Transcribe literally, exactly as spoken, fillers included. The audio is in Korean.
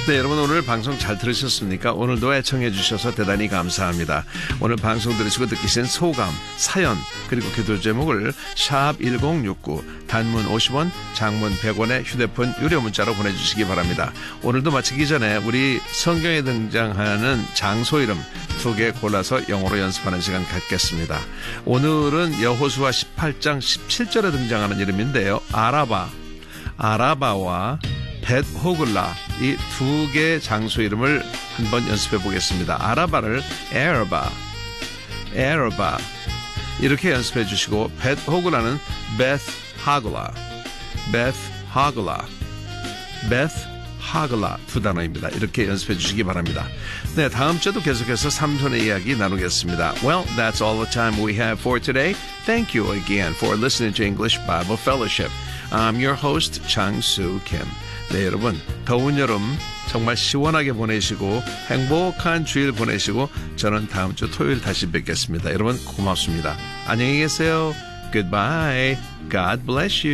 네, 여러분 오늘 방송 잘 들으셨습니까? 오늘도 애청해 주셔서 대단히 감사합니다. 오늘 방송 들으시고 느끼신 소감, 사연, 그리고 기도 제목을 샵 천육십구, 단문 오십 원, 장문 백 원의 휴대폰 유료 문자로 보내주시기 바랍니다. 오늘도 마치기 전에 우리 성경에 등장하는 장소 이름 두 개 골라서 영어로 연습하는 시간 갖겠습니다. 오늘은 여호수아 십팔 장 십칠 절에 등장하는 이름인데요. 아라바, 아라바와 벳호글라 이 두 개의 장소 이름을 한번 연습해 보겠습니다. 아라바를 에르바, 에르바 이렇게 연습해 주시고 벳호글라는 벳하글라, 벳하글라, 벳하글라 두 단어입니다. 이렇게 연습해 주시기 바랍니다. 네, 다음 주에도 계속해서 삼손의 이야기 나누겠습니다. Well, that's all the time we have for today. Thank you again for listening to English Bible Fellowship. I'm your host, 장수 Kim. 네, 여러분, 더운 여름 정말 시원하게 보내시고 행복한 주일 보내시고 저는 다음 주 토요일 다시 뵙겠습니다. 여러분 고맙습니다. 안녕히 계세요. Goodbye. God bless you.